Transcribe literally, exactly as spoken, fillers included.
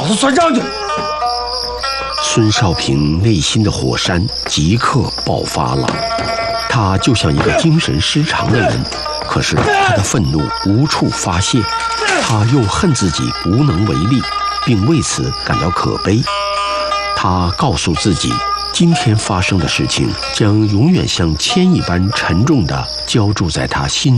老子算账去！ 孙少平内心的火山即刻爆发了，他就像一个精神失常的人，可是他的愤怒无处发泄，他又恨自己无能为力，并为此感到可悲。他告诉自己，今天发生的事情将永远像铅一般沉重地浇筑在他心